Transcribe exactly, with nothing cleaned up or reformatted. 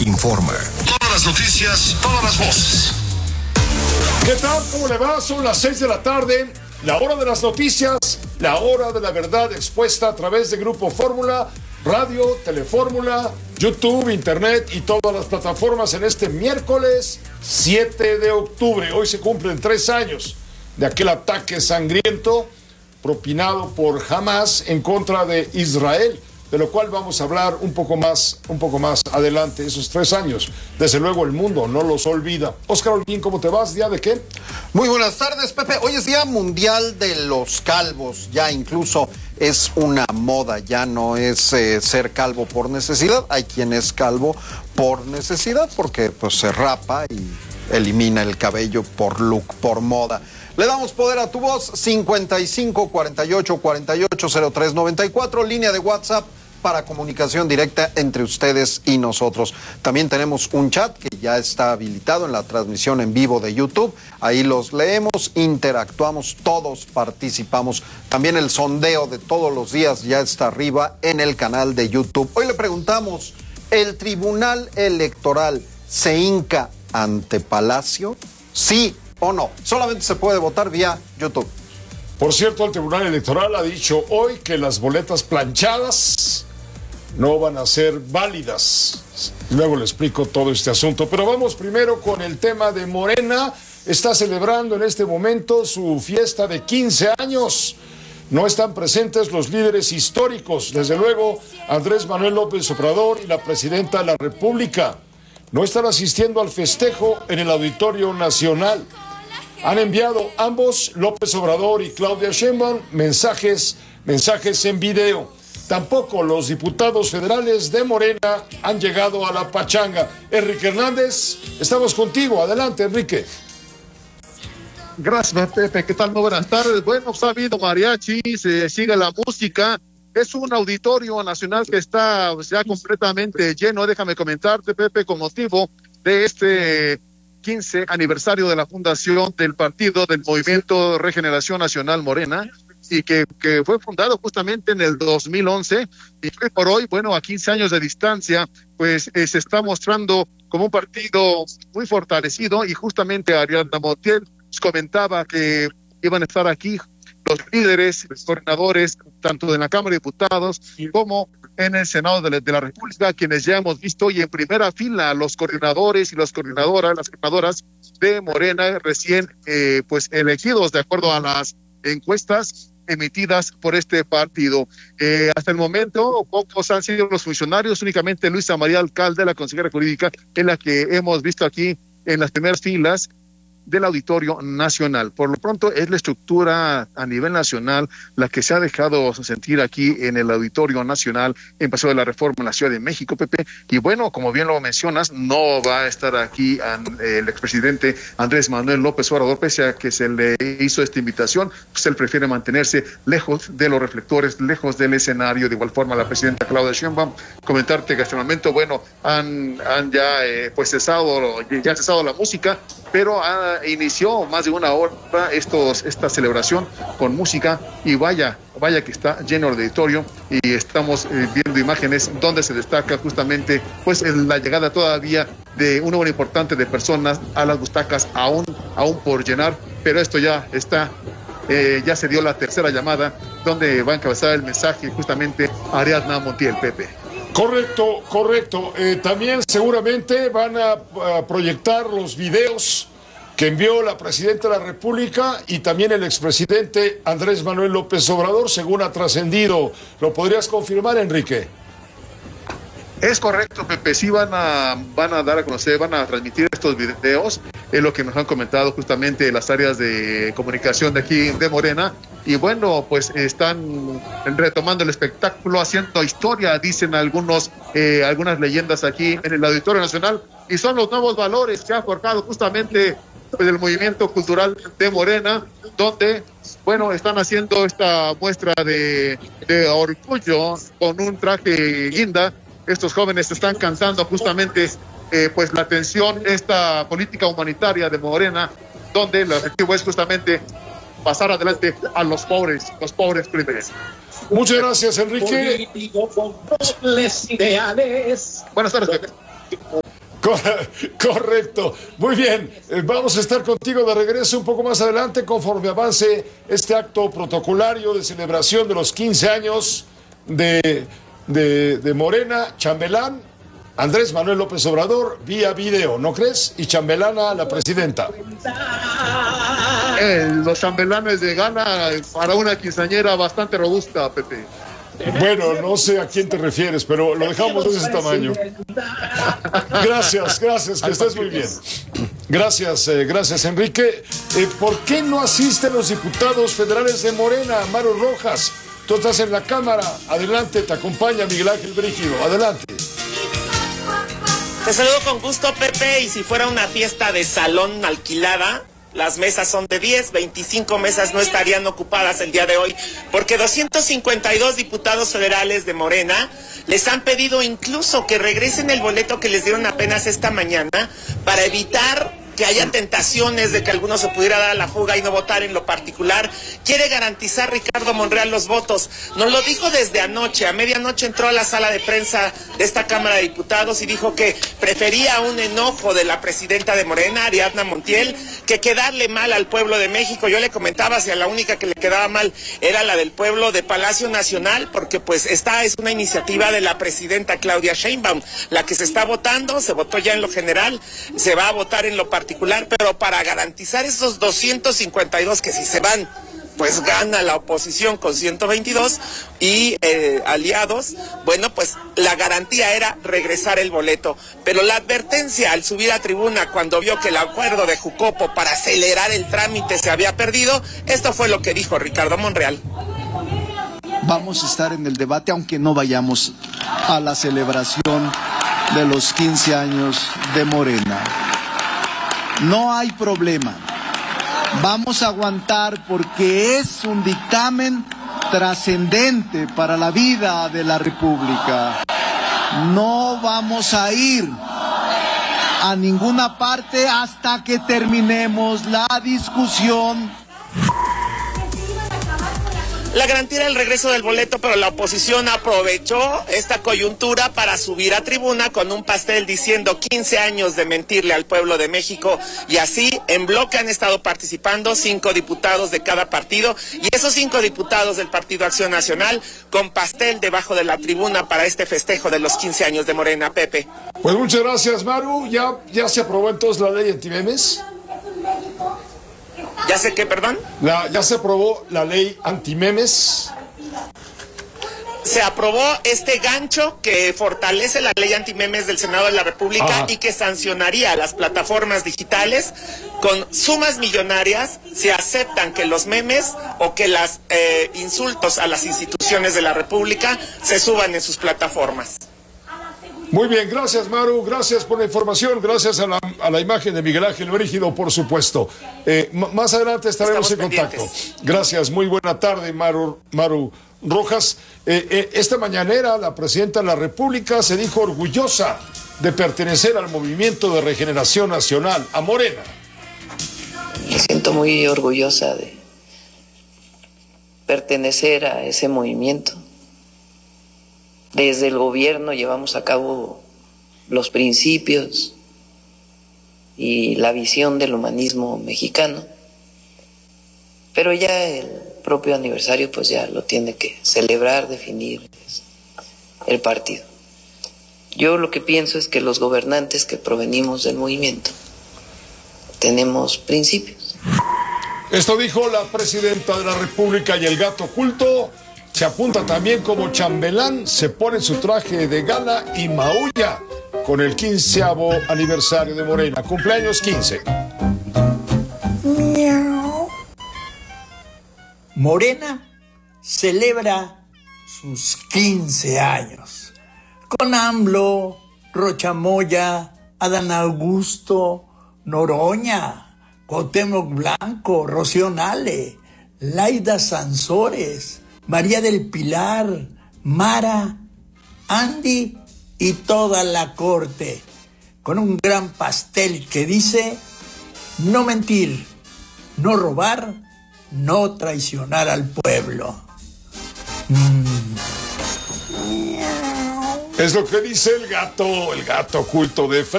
informa. Todas las noticias, todas las voces. ¿Qué tal? ¿Cómo le va? Son las seis de la tarde, la hora de las noticias, la hora de la verdad expuesta a través de Grupo Fórmula, radio, Telefórmula, YouTube, Internet y todas las plataformas en este miércoles siete de octubre. Hoy se cumplen tres años de aquel ataque sangriento propinado por Hamas en contra de Israel, de lo cual vamos a hablar un poco más, un poco más adelante. Esos tres años, desde luego el mundo no los olvida. Óscar Holguín, ¿cómo te vas? ¿Día de qué? Muy buenas tardes, Pepe. Hoy es Día Mundial de los Calvos. Ya incluso es una moda, ya no es eh, ser calvo por necesidad. Hay quien es calvo por necesidad porque pues se rapa y elimina el cabello por look, por moda. Le damos poder a tu voz, cincuenta y cinco, cuarenta y ocho, cuarenta y ocho, cero tres noventa y cuatro, línea de WhatsApp para comunicación directa entre ustedes y nosotros. También tenemos un chat que ya está habilitado en la transmisión en vivo de YouTube. Ahí los leemos, interactuamos, todos participamos. También el sondeo de todos los días ya está arriba en el canal de YouTube. Hoy le preguntamos, ¿el Tribunal Electoral se hinca ante Palacio? ¿Sí o no? Solamente se puede votar vía YouTube. Por cierto, el Tribunal Electoral ha dicho hoy que las boletas planchadas no van a ser válidas. Luego le explico todo este asunto, pero vamos primero con el tema de Morena. Está celebrando en este momento su fiesta de quince años. No están presentes los líderes históricos, desde luego Andrés Manuel López Obrador y la presidenta de la República. No están asistiendo al festejo en el Auditorio Nacional. Han enviado ambos, López Obrador y Claudia Sheinbaum, mensajes, mensajes en video. Tampoco los diputados federales de Morena han llegado a la pachanga. Enrique Hernández, estamos contigo. Adelante, Enrique. Gracias, Pepe. ¿Qué tal? Muy buenas tardes. Bueno, pues ha habido mariachi, se sigue la música. Es un auditorio nacional que está ya completamente lleno. Déjame comentarte, Pepe, con motivo de este quince aniversario de la fundación del partido del Movimiento Regeneración Nacional Morena, y que, que fue fundado justamente en el dos mil once, y hoy por hoy, bueno, a quince años de distancia, pues eh, se está mostrando como un partido muy fortalecido, y justamente Ariadna Montiel comentaba que iban a estar aquí los líderes, los coordinadores, tanto en la Cámara de Diputados como en el Senado de la, de la República, quienes ya hemos visto hoy en primera fila los coordinadores y las coordinadoras, las coordinadoras de Morena recién eh, pues elegidos de acuerdo a las encuestas emitidas por este partido. Eh, hasta el momento, pocos han sido los funcionarios, únicamente Luisa María Alcalde, la consejera jurídica, es la que hemos visto aquí en las primeras filas del Auditorio Nacional. Por lo pronto es la estructura a nivel nacional la que se ha dejado sentir aquí en el Auditorio Nacional en Paseo de la Reforma en la Ciudad de México, Pepe. Y bueno, como bien lo mencionas, no va a estar aquí el expresidente Andrés Manuel López Obrador, pese a que se le hizo esta invitación, pues él prefiere mantenerse lejos de los reflectores, lejos del escenario. De igual forma, la presidenta Claudia Sheinbaum, comentarte que hasta el momento, bueno, han, han ya eh, pues cesado, ya ha cesado la música, pero ha inició más de una hora estos, esta celebración con música, y vaya, vaya que está lleno el auditorio, y estamos eh, viendo imágenes donde se destaca justamente pues la llegada todavía de un número importante de personas a las butacas, aún, aún por llenar, pero esto ya está, eh, ya se dio la tercera llamada donde va a encabezar el mensaje justamente Ariadna Montiel, Pepe. Correcto, correcto. Eh, también seguramente van a, a proyectar los videos que envió la presidenta de la República y también el expresidente Andrés Manuel López Obrador, según ha trascendido. ¿Lo podrías confirmar, Enrique? Es correcto, Pepe, sí van a, van a dar a conocer, van a transmitir estos videos, es lo que nos han comentado justamente las áreas de comunicación de aquí de Morena, y bueno, pues están retomando el espectáculo, haciendo historia, dicen algunos, eh, algunas leyendas aquí en el Auditorio Nacional, y son los nuevos valores que ha forjado justamente el movimiento cultural de Morena, donde, bueno, están haciendo esta muestra de, de orgullo con un traje guinda. Estos jóvenes están cantando justamente eh, pues la atención, esta política humanitaria de Morena, donde el objetivo es justamente pasar adelante a los pobres, los pobres primero. Muchas gracias, Enrique. Buenas tardes, Pepe. Correcto. Muy bien. Eh, vamos a estar contigo de regreso un poco más adelante conforme avance este acto protocolario de celebración de los quince años de, de, de Morena, Chambelán, Andrés Manuel López Obrador, vía video, ¿no crees? Y chambelana la presidenta. Eh, los chambelanes de Gana para una quinceañera bastante robusta, Pepe. Bueno, no sé a quién te refieres, pero lo dejamos de ese tamaño. Gracias, gracias, que estés muy bien. Gracias, eh, gracias, Enrique. Eh, ¿Por qué no asisten los diputados federales de Morena, Maru Rojas? Tú estás en la Cámara. Adelante, te acompaña Miguel Ángel Brígido. Adelante. Te saludo con gusto, Pepe, y si fuera una fiesta de salón alquilada, las mesas son de diez, veinticinco mesas no estarían ocupadas el día de hoy, porque doscientos cincuenta y dos diputados federales de Morena les han pedido incluso que regresen el boleto que les dieron apenas esta mañana para evitar que haya tentaciones de que alguno se pudiera dar a la fuga y no votar en lo particular. Quiere garantizar Ricardo Monreal los votos. Nos lo dijo desde anoche. A medianoche entró a la sala de prensa de esta Cámara de Diputados y dijo que prefería un enojo de la presidenta de Morena, Ariadna Montiel, que quedarle mal al pueblo de México. Yo le comentaba si a la única que le quedaba mal era la del pueblo de Palacio Nacional, porque pues esta es una iniciativa de la presidenta Claudia Sheinbaum. La que se está votando, se votó ya en lo general, se va a votar en lo particular. particular, pero para garantizar esos doscientos cincuenta y dos que si se van, pues gana la oposición con ciento veintidós y eh, aliados, bueno, pues la garantía era regresar el boleto. Pero la advertencia al subir a tribuna cuando vio que el acuerdo de Jucopo para acelerar el trámite se había perdido, esto fue lo que dijo Ricardo Monreal. Vamos a estar en el debate aunque no vayamos a la celebración de los quince años de Morena. No hay problema. Vamos a aguantar porque es un dictamen trascendente para la vida de la República. No vamos a ir a ninguna parte hasta que terminemos la discusión. La garantía era el regreso del boleto, pero la oposición aprovechó esta coyuntura para subir a tribuna con un pastel diciendo quince años de mentirle al pueblo de México, y así en bloque han estado participando cinco diputados de cada partido, y esos cinco diputados del Partido Acción Nacional con pastel debajo de la tribuna para este festejo de los quince años de Morena, Pepe. Pues muchas gracias, Maru. ¿Ya, ya se aprobó entonces la ley antimemes? ¿Ya sé qué, perdón? La, ¿Ya se aprobó la ley antimemes? Se aprobó este gancho que fortalece la ley antimemes del Senado de la República. Ajá. Y que sancionaría a las plataformas digitales con sumas millonarias si aceptan que los memes o que los eh, insultos a las instituciones de la República se suban en sus plataformas. Muy bien, gracias, Maru, gracias por la información, gracias a la, a la imagen de Miguel Ángel Brígido, por supuesto. Eh, más adelante estaremos Estamos en pendientes. contacto. Gracias, muy buena tarde, Maru, Maru Rojas. Eh, eh, esta mañanera la presidenta de la República se dijo orgullosa de pertenecer al Movimiento de Regeneración Nacional, a Morena. Me siento muy orgullosa de pertenecer a ese movimiento. Desde el gobierno llevamos a cabo los principios y la visión del humanismo mexicano, pero ya el propio aniversario pues ya lo tiene que celebrar, definir el partido. Yo lo que pienso es que los gobernantes que provenimos del movimiento tenemos principios. Esto dijo la presidenta de la República. Y el gato oculto se apunta también como chambelán, se pone su traje de gala y maulla con el quinceavo aniversario de Morena. Cumpleaños quince. Morena celebra sus quince años con AMLO, Rocha Moya, Adán Augusto, Noroña, Cuauhtémoc Blanco, Rocío Nale, Laida Sansores, María del Pilar, Mara, Andy y toda la corte, con un gran pastel que dice: no mentir, no robar, no traicionar al pueblo. Mm. Es lo que dice el gato, el gato oculto de Fred.